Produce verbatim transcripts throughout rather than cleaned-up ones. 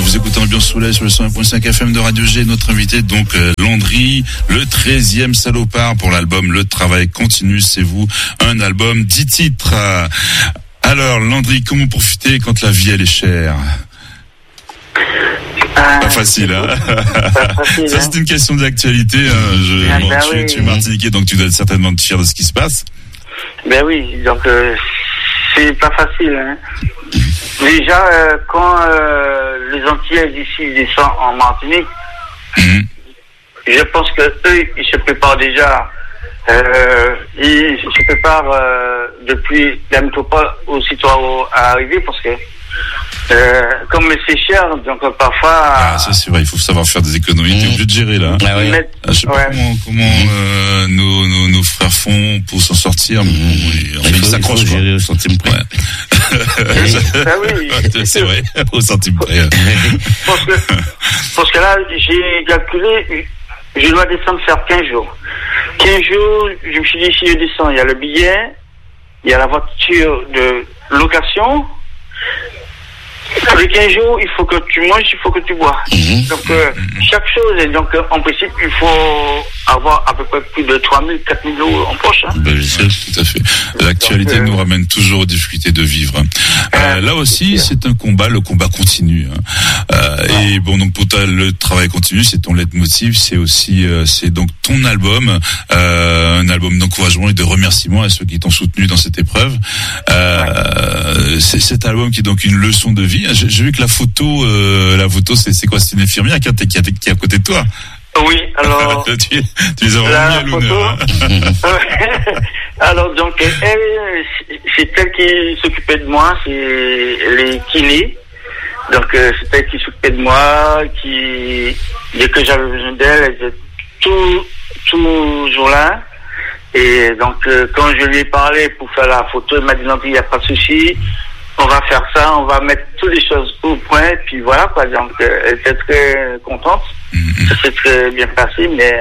Vous écoutez Ambiance Soleil sur le cent un virgule cinq F M de Radio G. Notre invité, donc, euh, Landry, le treizième salopard pour l'album Le Travail Continue. C'est vous, un album, dix titres. Alors, Landry, comment profiter quand la vie, elle est chère? Ah, pas facile, hein. Pas facile, Ça, c'est une question d'actualité. Hein. Je, ah, bon, ben tu, oui. tu es martiniquais, donc tu dois être certainement fier de ce qui se passe. Ben oui, donc euh, c'est pas facile. Hein. Déjà, euh, quand euh, les Antillais d'ici descendent en Martinique, Mmh. je pense que eux, ils se préparent déjà. Euh, ils se préparent euh, depuis la métropole aussitôt à arriver parce que euh, comme c'est cher, donc euh, parfois. Ah, ça, c'est vrai, il faut savoir faire des économies. Mmh. T'es obligé de gérer, là. Hein. Ah, oui. Ah, je sais pas ouais. comment, comment euh, nos, nos, nos frères font pour s'en sortir, mais bon, ils, enfin, ils s'accrochent, quoi. Gérer au centime près. Ouais. Ah oui. C'est vrai, au centime près. Parce que, parce que là, j'ai calculé, je dois descendre faire quinze jours. quinze jours, je me suis dit, si je descends, il y a le billet, il y a la voiture de location. Pour les quinze jours, il faut que tu manges, il faut que tu bois. Mmh. Donc, euh, chaque chose, et donc, euh, en principe, il faut avoir à peu près plus de trois mille, quatre mille euros en poche. Hein. Ben, je sais, tout à fait. L'actualité donc, euh, nous ramène toujours aux difficultés de vivre. Euh, euh, là aussi, c'est un combat, le combat continue. Hein. Euh, ouais. Et bon, donc, pour toi, le travail continue, c'est ton leitmotiv, c'est aussi, euh, c'est donc ton album, euh, un album d'encouragement et de remerciement à ceux qui t'ont soutenu dans cette épreuve. Euh, ouais. C'est cet album qui est donc une leçon de vie. J'ai, j'ai vu que la photo, euh, la photo, c'est, c'est quoi? C'est une infirmière qui est, qui est, qui est à côté de toi. Oui, alors. tu, tu les as vraiment mis à l'honneur. Hein. Alors, donc, elle, c'est elle qui s'occupait de moi, c'est les kinés. Donc, c'est elle qui s'occupait de moi, qui, dès que j'avais besoin d'elle, elle était tout, toujours là. Et donc, quand je lui ai parlé pour faire la photo, elle m'a dit non, il n'y a pas de souci. On va faire ça, on va mettre toutes les choses au point, puis voilà, quoi. Donc, euh, elle était très contente. Mm-hmm. Ça s'est très bien passé, mais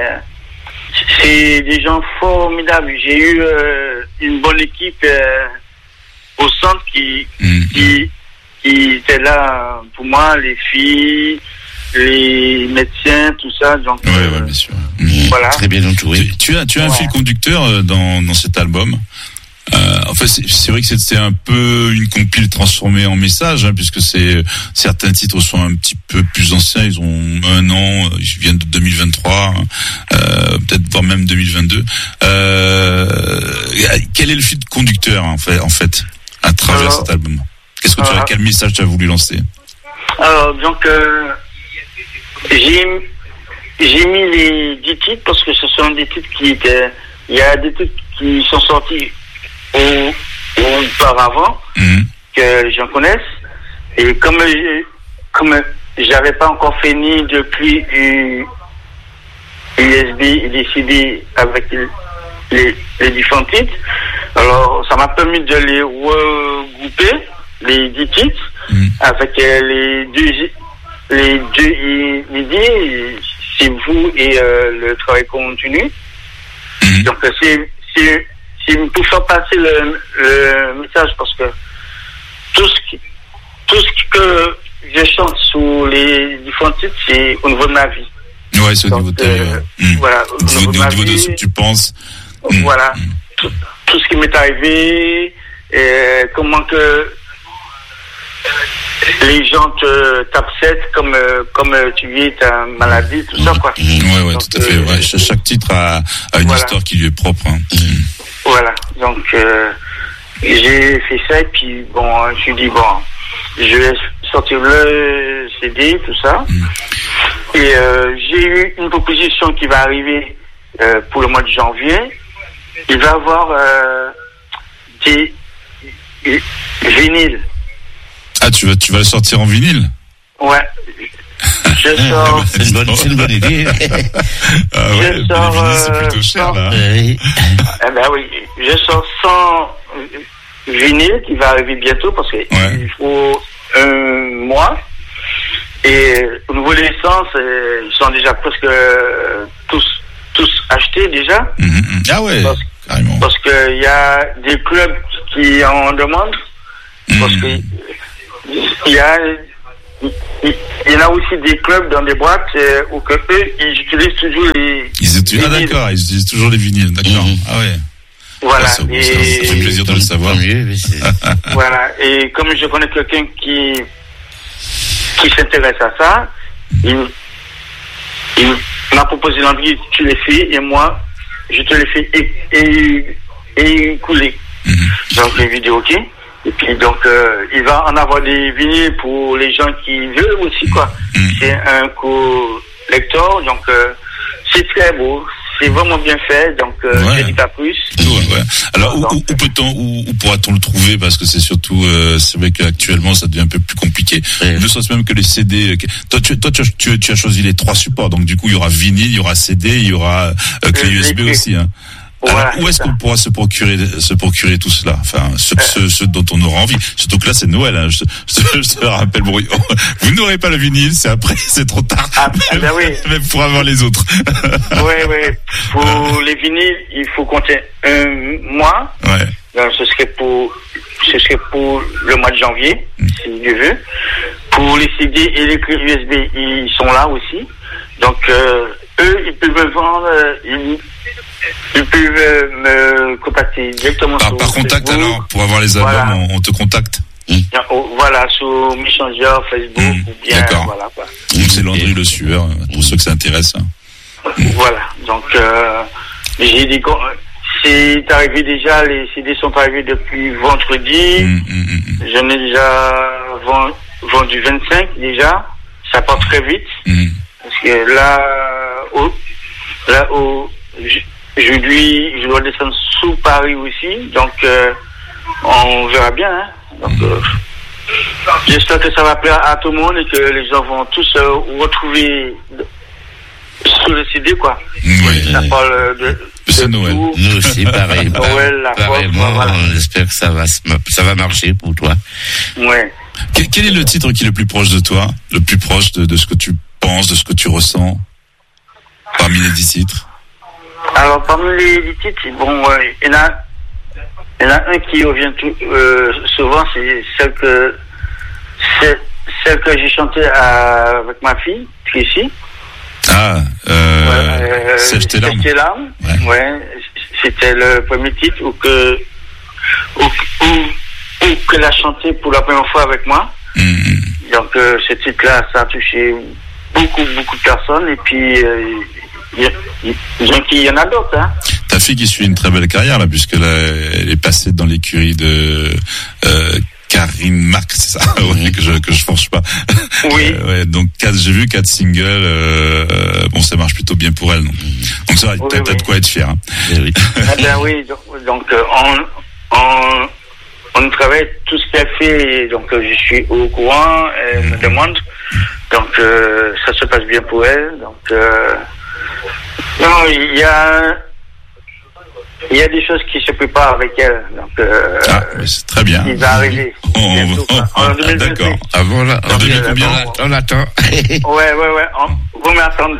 c'est des gens formidables. J'ai eu euh, une bonne équipe euh, au centre qui, mm-hmm. qui, qui était là pour moi, les filles, les médecins, tout ça. Donc, ouais, euh, ouais, bien sûr. Mm-hmm. Voilà. Très bien entouré. Tu, tu as, tu as un ouais. fil conducteur dans, dans cet album. Euh, en fait, c'est, c'est vrai que c'est un peu une compile transformée en message, hein, puisque c'est certains titres sont un petit peu plus anciens, ils ont un an, ils viennent de deux mille vingt-trois, euh, peut-être voire même deux mille vingt-deux. Euh, quel est le fil conducteur en fait, en fait, à travers alors, cet album? Qu'est-ce que tu as, quel message tu as voulu lancer? Alors donc euh, j'ai j'ai mis les dix titres parce que ce sont des titres qui étaient, il y a des titres qui sont sortis Ou, ou auparavant mmh. que j'en connaisse, et comme comme j'avais pas encore fini depuis U S B et D C D avec les, les différents titres, alors ça m'a permis de les regrouper, les dix titres, mmh. avec les deux les deux inédits, c'est vous et euh, le travail continu. Mmh. Donc c'est c'est c'est pour faire passer le, le message, parce que tout ce qui, tout ce que je chante sur les différents titres, c'est au niveau de ma vie. Ouais, c'est au niveau de ta vie. Euh, mmh. Voilà, au niveau, au de, ma niveau vie, de ce que tu penses. Voilà, mmh. tout, tout ce qui m'est arrivé, et comment que les gens te t'acceptent comme comme tu vis ta maladie, tout mmh. ça, quoi. Mmh. Ouais, ouais, donc, tout à fait. Euh, ouais, chaque titre a, a une voilà. histoire qui lui est propre. Hein. Mmh. Voilà, donc euh, j'ai fait ça, et puis bon, je me suis dit, bon, je vais sortir le C D, tout ça. Mmh. Et euh, j'ai eu une proposition qui va arriver euh, pour le mois de janvier. Il va y avoir euh, des, des vinyles. Ah, tu vas, tu vas le sortir en vinyle? Ouais. Je sors. C'est une bonne, c'est une bonne idée. Ah ouais, je sors, les vinyles, c'est plutôt cher, cent, là. Oui. Eh ben oui, je sors cent vinyles qui va arriver bientôt, parce qu'il ouais. faut un mois. Et au niveau des licences, ils sont déjà presque tous, tous achetés déjà. Mmh. Ah ouais, parce, carrément. Parce qu'il y a des clubs qui en demandent. Mmh. Parce que il y a, il il y en a aussi des clubs dans des boîtes euh, où que eux, ils utilisent toujours les. Ils utilisent, ah d'accord, ils utilisent toujours les vinyles, d'accord. Mmh. Ah ouais. Voilà. Ah, ça, et... ça, ça fait plaisir de le savoir. Voilà. Et comme je connais quelqu'un qui qui s'intéresse à ça, il, il m'a proposé l'envie, tu les fais et moi, je te les fais et et, et couler. Mmh. Donc les vidéos, ok. Et puis donc euh, il va en avoir des vinyles pour les gens qui veulent aussi quoi. Mmh. C'est un collector, donc euh, c'est très beau. C'est vraiment bien fait, donc euh, ouais. je dis pas plus. Ouais, ouais. Alors où, où, où peut-on, où, où pourra-t-on le trouver, parce que c'est surtout, euh, c'est vrai qu'actuellement ça devient un peu plus compliqué. Ouais. Ne serait-ce même que les C D. Toi, tu, toi, tu, tu, tu as choisi les trois supports, donc du coup il y aura vinyle, il y aura C D, il y aura euh, clé U S B aussi. Hein. Voilà, alors, où est-ce qu'on pourra se procurer, se procurer tout cela? Enfin, ce, euh. ce, ce dont on aura envie. Surtout que là, c'est Noël, hein. Je, je, je te rappelle, bon, vous n'aurez pas le vinyle, c'est après, c'est trop tard. Ah, même, ben oui. Même pour avoir les autres. Oui, oui. Pour les vinyles, il faut compter un mois. Ouais. Donc, ce serait pour, ce serait pour le mois de janvier, mm. si Dieu veut. Pour les C D et les clés U S B, ils sont là aussi. Donc, euh, eux, ils peuvent me vendre, euh, ils, Ils peuvent me contacter directement par, sur par contact Facebook. Alors, pour avoir les albums, voilà. on, on te contacte. Mmh. Voilà, sur Messenger, Facebook, mmh. ou bien, d'accord. Voilà, quoi. Donc c'est Landry Le Sueur, pour ceux que ça intéresse. Hein. Voilà, donc, euh, j'ai des, c'est arrivé déjà, les C D sont arrivés depuis vendredi. Mmh, mmh, mmh. J'en ai déjà vendu vingt-cinq déjà. Ça part très vite. Mmh. Parce que là, au, là, au, je, je lui, je dois descendre sous Paris aussi, donc euh, on verra bien. Hein. Donc, euh, j'espère que ça va plaire à tout le monde et que les gens vont tous euh, retrouver sur le C D, quoi. Oui. Ça parle de, de c'est Noël. Tout. Nous aussi, pareil. Noël, la Pareillement, voilà. J'espère que ça va, ça va marcher pour toi. Ouais. Quel, quel est le titre qui est le plus proche de toi, le plus proche de, de ce que tu penses, de ce que tu ressens, parmi les dix titres? Alors, parmi les, les titres, bon, euh, il y en a, il y en a un qui revient tout, euh, souvent, c'est celle que, c'est celle que j'ai chantée à, avec ma fille, Tracy. Ah, euh, ouais, euh Sèche tes larmes. Sèche tes larmes. Ouais. ouais. C'était le premier titre où que, où, où, où qu'elle a chanté pour la première fois avec moi. Mm-hmm. Donc, euh, ce titre-là, ça a touché beaucoup, beaucoup de personnes, et puis, euh, il y, y en a d'autres, hein. Ta fille qui suit une très belle carrière, là, puisqu'elle elle est passée dans l'écurie de, euh, Karine Marc, c'est ça, ouais, que je, que je force pas. Oui. Euh, ouais, donc, quatre, j'ai vu quatre singles, euh, bon, ça marche plutôt bien pour elle, donc. Donc, ça va, oui, t'as, oui. t'as de quoi être fier, hein. Oui. Ah ben oui, donc, donc euh, on, on, on travaille tout ce qu'elle fait, donc, euh, je suis au courant, elle me demande, donc, euh, ça se passe bien pour elle, donc, euh, non, il y a, il y a des choses qui se préparent avec elle. Donc, euh, ah, c'est très bien. Il va arriver. On, bientôt, on, on, en deux mille vingt-huit. D'accord. Ah, voilà. En deux mille combien? On l'attend. Ouais, ouais, ouais. On, vous m'attendez.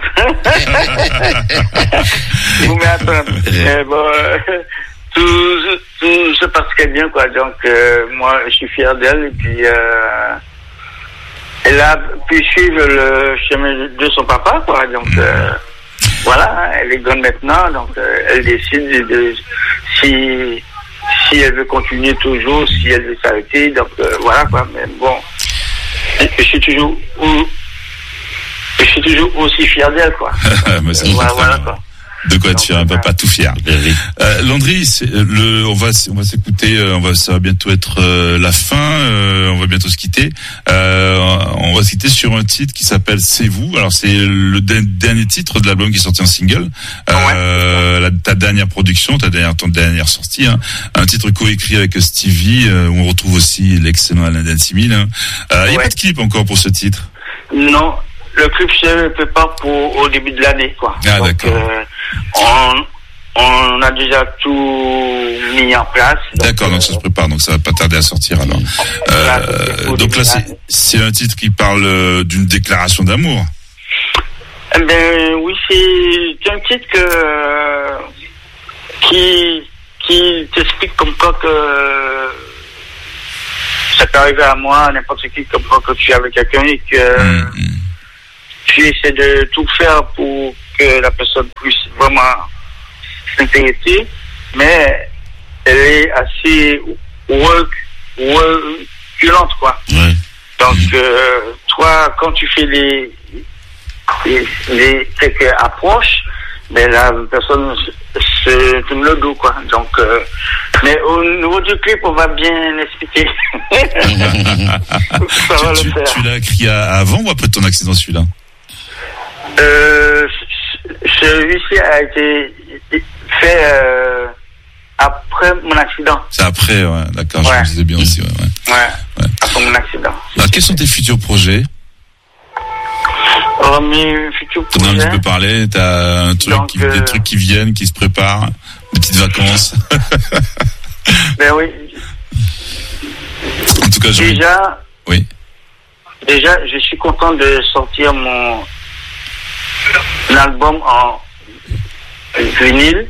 Vous m'attendez. Mais bon, euh, tout, tout se passe très bien, quoi. Donc, euh, moi, je suis fier d'elle. Et puis, euh, elle a pu suivre le chemin de son papa, quoi. Donc, euh, voilà, elle est grande maintenant, donc euh, elle décide de, de si si elle veut continuer toujours, si elle veut s'arrêter, donc euh, voilà quoi. Mais bon, je suis toujours je suis toujours aussi fier d'elle, quoi. Mais c'est euh, voilà, voilà quoi. De quoi être fier, un papa tout fier. Euh, Landry, c'est le, on va, on va s'écouter, on va, ça va bientôt être euh, la fin, euh, on va bientôt se quitter. Euh, on va se quitter sur un titre qui s'appelle C'est vous. Alors c'est le de, dernier titre de l'album qui est sorti en single. Euh, ouais. la, ta dernière production, ta dernière, ton dernière sortie, hein. Un titre coécrit avec Stevie, euh, où on retrouve aussi l'excellent Alain Dansimil. Hein. Euh, il n'y a pas de clip encore pour ce titre? Non. Le clip se prépare pour au début de l'année, quoi. Ah, donc, d'accord. Euh, on, on a déjà tout mis en place. Donc, d'accord, euh, donc ça se prépare, donc ça va pas tarder à sortir alors. Euh, donc là, c'est, c'est un titre qui parle euh, d'une déclaration d'amour. Eh ben oui, c'est un titre que euh, qui qui t'explique comme quoi que ça peut arriver à moi, n'importe qui, comme quoi que tu es avec quelqu'un et que. Mm-hmm. tu essaies de tout faire pour que la personne puisse vraiment s'intéresser, mais elle est assez work, workulente, quoi. Ouais. Donc, euh, toi, quand tu fais les, les, les quelques approches, ben la personne se tourne le dos, quoi. Donc, euh, mais au niveau du clip, on va bien expliquer. Ça va tu, le faire. Tu l'as écrit avant ou après ton accident, celui-là? Euh, celui-ci a été fait euh, après mon accident. C'est après, ouais, d'accord, Ouais. je me disais bien aussi, ouais. ouais. Ouais, Ouais. après mon accident. Alors, quels sont tes futurs projets? Alors, mes futurs T'en as un projets. petit peu parlé, t'as un truc, Donc, qui, euh, des trucs qui viennent, qui se préparent, des petites vacances. Ben oui. En tout cas, j'ai envie- Déjà, Oui. déjà, je suis content de sortir mon album en vinyle.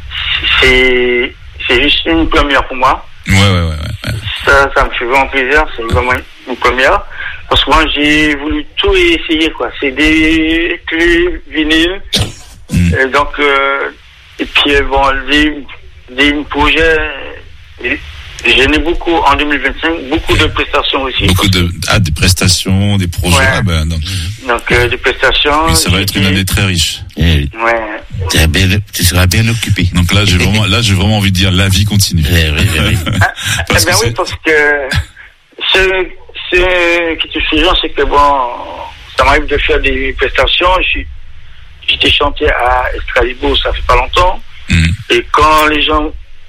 C'est, c'est juste une première pour moi. Ouais, ouais, ouais, ouais. ouais. Ça, ça me fait vraiment plaisir. C'est vraiment une première. Parce que moi, j'ai voulu tout essayer, quoi. C'est des clés vinyles. Mm. Et donc, euh, et puis, bon, des, des projets, j'en ai beaucoup en deux mille vingt-cinq, beaucoup de prestations aussi. Beaucoup de, ah, des prestations, des projets, Ouais. ah, ben, donc, Donc, euh, des prestations. oui, ça va être une j'ai- année très riche. Eh, Ouais. tu seras bien, tu seras bien occupé. Donc là, j'ai vraiment, là, j'ai vraiment envie de dire, la vie continue. Eh oui, eh oui. Ah, Parce eh ben que oui, c'est- parce que ce, ce qui te souvient, c'est que bon, ça m'arrive de faire des prestations. J'ai- J'étais chanté à Estralibo, ça fait pas longtemps. Mm. Et quand les gens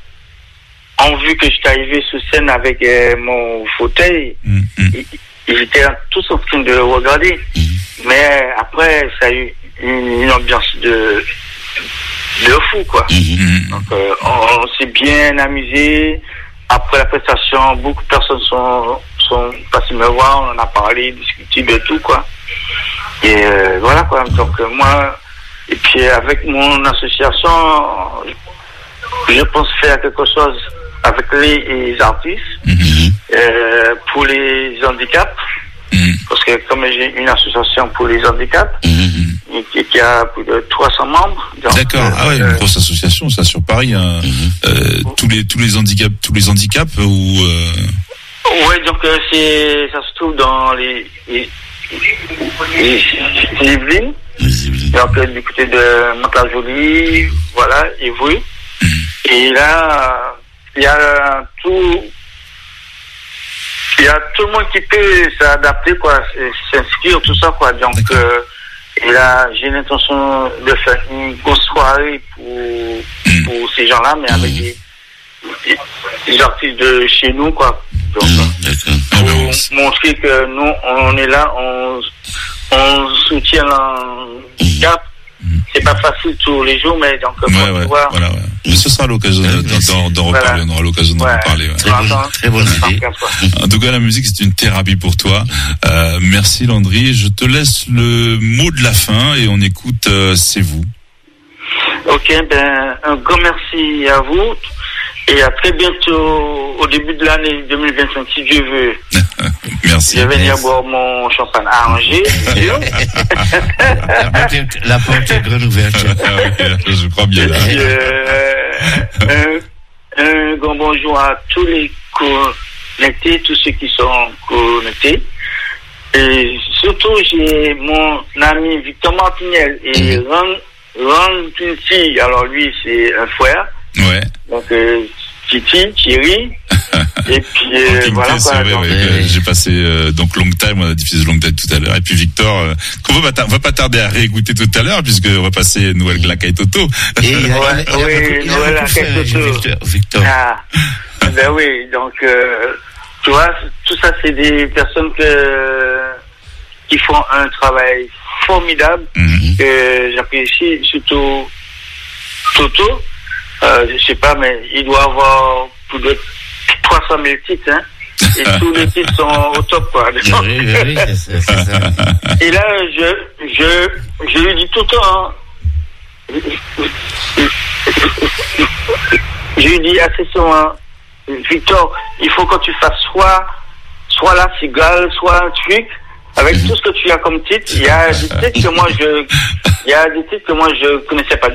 ont vu que j'étais arrivé sur scène avec euh, mon fauteuil, Mm, mm. ils, ils étaient tous en train de regarder. Mais après, ça a eu une, une ambiance de, de fou, quoi. Mm. Donc, euh, on, on s'est bien amusé. Après la prestation, beaucoup de personnes sont, sont passées me voir, on en a parlé, discuté de tout, quoi. Et euh, voilà, quoi. Donc, euh, moi, et puis avec mon association, je pense faire quelque chose avec les, les artistes Mm. euh, pour les handicaps. Mm. Parce que comme j'ai une association pour les handicaps, Mhm. et qui, qui a plus de trois cents membres. donc, D'accord. Ah ouais, euh, une grosse association, ça, sur Paris, hein. Euh, tous les, tous les handicaps, tous les handicaps, ou, euh, Oui, donc euh, c'est, ça se trouve dans les, les, les, les Yvelines, donc euh, du côté de Mantes-la-Jolie, voilà, et oui. Et là, il y a tout, il y a tout le monde qui peut s'adapter, quoi, s'inscrire, tout ça, quoi. Donc, D'accord. euh, et là, j'ai l'intention de faire une grosse soirée pour, Mm. pour ces gens-là, mais avec des, des, des artistes de chez nous, quoi. Donc, Mhm, d'accord. ah ben, pour on s- montrer que nous, on est là, on, on soutient l'handicap. C'est pas facile tous les jours, mais donc, ouais, faut ouais, pouvoir- voilà, ouais. Mais ce sera l'occasion Ouais, d'en, merci. d'en, d'en Voilà. reparler, on aura l'occasion d'en Ouais. reparler, ouais. Très bonne- Attends, très bonne attends, idée. quoi. En tout cas, la musique, c'est une thérapie pour toi. Euh, merci Landry. Je te laisse le mot de la fin et on écoute euh, C'est vous. Ok, ben, un grand merci à vous. Et à très bientôt, au début de l'année deux mille vingt-cinq, si Dieu veut. Merci. Je vais venir Merci. boire mon champagne à Angers, bien sûr. La porte est- La porte est grande ouverte. Ah oui, je crois bien. Et puis, euh, un, un grand bonjour à tous les connectés, tous ceux qui sont connectés. Et surtout, j'ai mon ami Victor Martinel et Ron, Ron Tinti. Alors lui, c'est un frère. Ouais. Donc, euh, Titi, Thierry. Et puis, euh, King voilà T, c'est quoi. vrai, Donc, ouais, ouais, que ouais. j'ai passé euh, donc Long Time, on a diffusé Long Time tout à l'heure. Et puis Victor, euh, qu'on va, pas tar- on va pas tarder à réécouter tout à l'heure puisque on va passer Noël Glaka et Toto. Et il y a- il y a- Ouais, il y a oui, beaucoup- il y a Noël beaucoup à fait, quelque chose. Victor. Victor. Ah, ben oui, donc, euh, tu vois, tout ça, c'est des personnes que, qui font un travail formidable, Mhm. que j'apprécie, surtout Toto. Euh, je sais pas, mais il doit avoir plus de trois cent mille titres, hein. Et tous les titres sont au top, quoi. Oui, oui, oui, c'est ça, c'est ça. Et là, je, je, je lui dis tout le temps, hein. Je lui dis assez souvent, Victor, il faut que tu fasses soit, soit la cigale, soit un truc, avec tout ce que tu as comme titre, il y a des titres que moi je, il y a des titres que moi je connaissais pas